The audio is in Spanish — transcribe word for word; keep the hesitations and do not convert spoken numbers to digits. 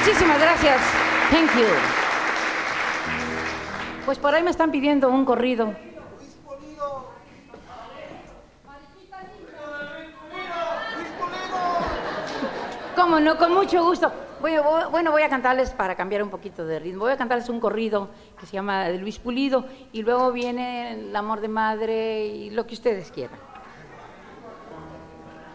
Muchísimas gracias. Thank you. Pues por ahí me están pidiendo un corrido. Luis Pulido. Luis Pulido. ¿Cómo no? Con mucho gusto. Voy, voy, bueno, voy a cantarles, para cambiar un poquito de ritmo, voy a cantarles un corrido que se llama de Luis Pulido y luego viene El amor de madre y lo que ustedes quieran.